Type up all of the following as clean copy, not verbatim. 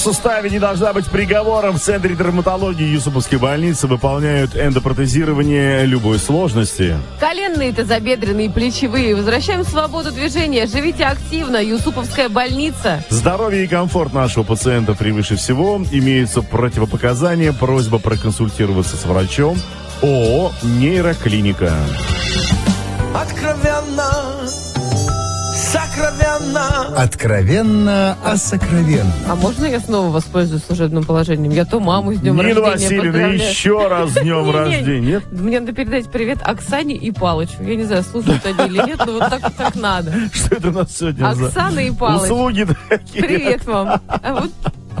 В составе не должна быть приговором. В Центре травматологии Юсуповской больницы выполняют эндопротезирование любой сложности. Коленные, тазобедренные, плечевые. Возвращаем свободу движения. Живите активно. Юсуповская больница. Здоровье и комфорт нашего пациента превыше всего. Имеются противопоказания. Просьба проконсультироваться с врачом. ООО «Нейроклиника». Откровенно, сокровенно. Откровенно о сокровенном. А можно я снова воспользуюсь служебным положением? Я то маму с днем Нина рождения Васильевна, поздравляю. еще раз с днем рождения. Нет? Мне надо передать привет Оксане и Палычу. Я не знаю, слушают они или нет, но вот так надо. Что это у нас сегодня за Оксана и Палыч. услуги такие? Привет вам. А вот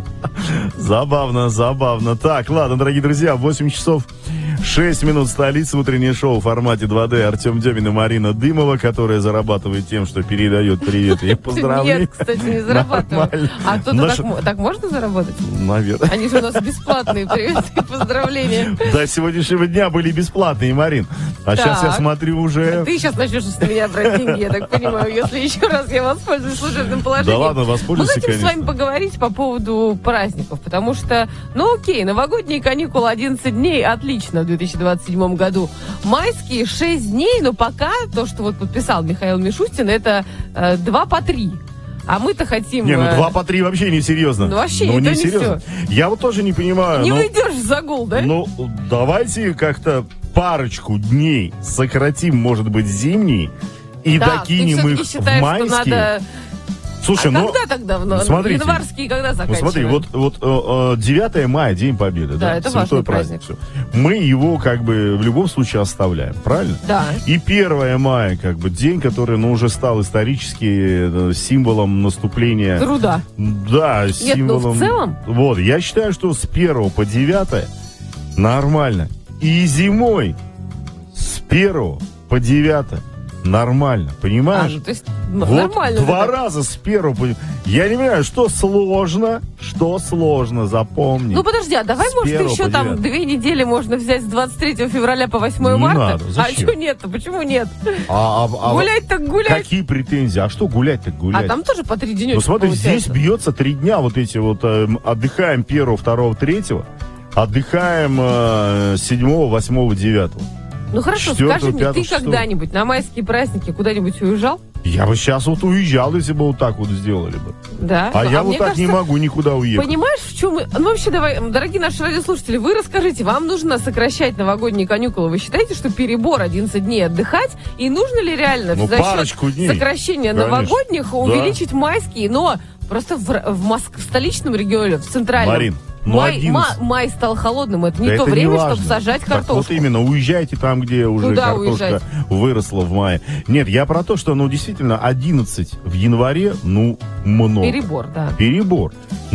Забавно, забавно. Так, ладно, дорогие друзья, 8 часов 6 минут, столица, утреннее шоу в формате 2D. Артем Демин и Марина Дымова, которая зарабатывает тем, что передает привет и поздравления. нет, кстати, не зарабатываю. Нормально. А кто-то так можно заработать? Наверное. Они же у нас бесплатные. Привет и поздравления. До сегодняшнего дня были бесплатные, Марин. А сейчас я Так. смотрю уже... Ты сейчас начнешь с меня брать деньги, я так понимаю, если еще раз я воспользуюсь служебным Да положением. ладно, Мы воспользуйся, хотим с конечно. вами поговорить по поводу праздников, потому что, окей, новогодние каникулы 11 дней, отлично в 2027 году. Майские 6 дней, но пока то, что вот подписал Михаил Мишустин, это 2 по 3. А мы-то хотим... Не, 2 по 3 вообще не серьезно. Ну, вообще, это не серьезно. Я вот тоже не понимаю. Не ну, уйдешь в загул, да? Ну, давайте как-то парочку дней сократим, может быть, зимний, и Так, докинем ты их все-таки считаешь, в майские. что надо... Слушай, а когда тогда? смотрите. Январские когда Ну, заканчиваем? смотри, вот 9 мая, День Победы, Да, это святой важный праздник. Всё. Мы его как бы в любом случае оставляем, правильно? Да. И 1 мая, как бы, день, который, уже стал исторически символом наступления. Труда. Да, Нет, символом. в целом? Вот, я считаю, что с 1 по 9 нормально. И зимой с 1 по 9 нормально, понимаешь? То есть Вот нормально. 2 так. раза с 1 по... Я не понимаю, что сложно, запомнить. Ну подожди, а давай, С может, 1 еще по там 9. 2 недели можно взять с 23 февраля по 8 Не марта? надо, А зачем? что нет-то? Почему нет? А Гулять так гулять. какие претензии? А что гулять так гулять? А там тоже по 3 денечка Ну смотри, получается. здесь бьется 3 дня, вот эти вот, отдыхаем 1, 2, 3, отдыхаем 7, 8, 9. Ну хорошо, 4, скажи мне, 5, ты 6. когда-нибудь на майские праздники куда-нибудь уезжал? Я бы сейчас вот уезжал, если бы вот так вот сделали бы. Да. А я вот мне так не кажется, могу никуда уехать. Понимаешь, в чем... Ну, вообще, давай, дорогие наши радиослушатели, вы расскажите, вам нужно сокращать новогодние каникулы? Вы считаете, что перебор 11 дней отдыхать? И нужно ли реально Ну, за счет парочку дней. сокращения Конечно. новогодних Да. увеличить майские? Но просто в столичном регионе, в центральном... Марин, май стал холодным, это не Да то это время, не важно. чтобы сажать Так картошку. вот именно, уезжайте там, где уже Куда картошка уезжать? выросла в мае. Нет, я про то, что, действительно, 11 в январе, много. Перебор, да. Перебор.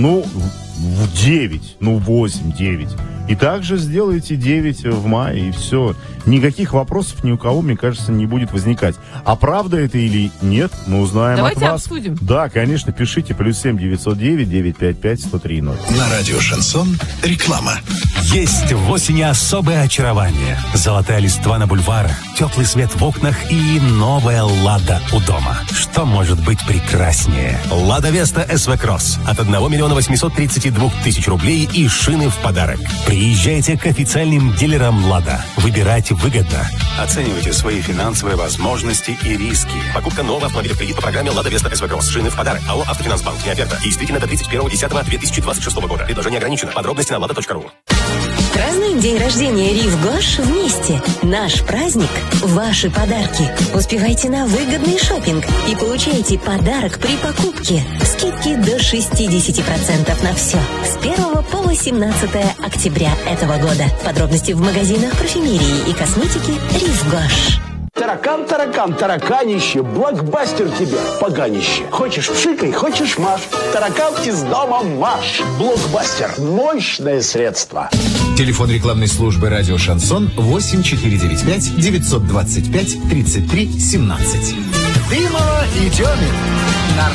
В 9, 8, 9. И также сделайте 9 в мае, и все. Никаких вопросов ни у кого, мне кажется, не будет возникать. А правда это или нет, мы узнаем Давайте от вас. обсудим. Да, конечно, пишите +7 909 955 103 0. На радио «Шансон» реклама. Есть в осени особое очарование. Золотая листва на бульварах, теплый свет в окнах и новая «Лада» у дома. Что может быть прекраснее? «Лада Веста СВ Кросс» от 1 832 000 рублей и шины в подарок. Приезжайте к официальным дилерам «Лада». Выбирайте выгодно. Оценивайте свои финансовые возможности и риски. Покупка нового автомобиля в кредит по программе «Лада Веста СВ Кросс». Шины в подарок. АО «Автофинансбанк». Не оферта. Действительно до 31.10.2026 года. Предложение ограничено. Подробности на lada.ru. Празднуем день рождения Рив Гош вместе. Наш праздник – ваши подарки. Успевайте на выгодный шопинг и получайте подарок при покупке. Скидки до 60% на все. С 1 по 18 октября этого года. Подробности в магазинах парфюмерии и косметики Рив Гош. Таракан, тараканище, блокбастер тебе, поганище. Хочешь пшикай, хочешь маш. Таракан из дома маш. Блокбастер. Мощное средство. Телефон рекламной службы «Радио Шансон» 8495 925 33 17. Дымова и Демин на